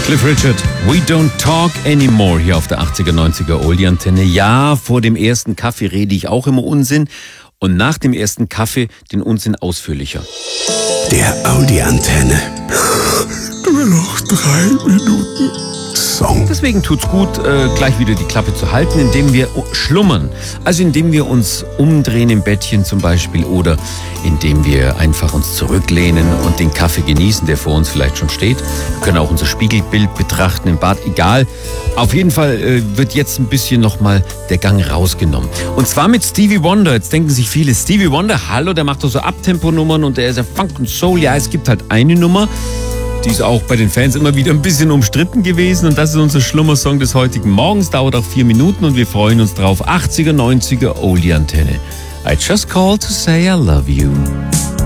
Cliff Richard, We Don't Talk Anymore hier auf der 80er, 90er Oldie-Antenne. Ja, vor dem ersten Kaffee rede ich auch immer Unsinn und nach dem ersten Kaffee den Unsinn ausführlicher. Der Audi-Antenne. Nur noch 3 Minuten Song. Deswegen tut's gut, gleich wieder die Klappe zu halten, indem wir schlummern. Also indem wir uns umdrehen im Bettchen zum Beispiel oder indem wir einfach uns zurücklehnen und den Kaffee genießen, der vor uns vielleicht schon steht. Wir können auch unser Spiegelbild betrachten im Bad, egal. Auf jeden Fall wird jetzt ein bisschen nochmal der Gang rausgenommen. Und zwar mit Stevie Wonder. Jetzt denken sich viele, Stevie Wonder, hallo, der macht doch so Abtempo-Nummern und der ist ja Funk und Soul. Ja, es gibt halt eine Nummer, die ist auch bei den Fans immer wieder ein bisschen umstritten gewesen. Und das ist unser Schlummersong des heutigen Morgens. Dauert auch 4 Minuten und wir freuen uns drauf. 80er, 90er Oldie-Antenne. I just called to say I love you.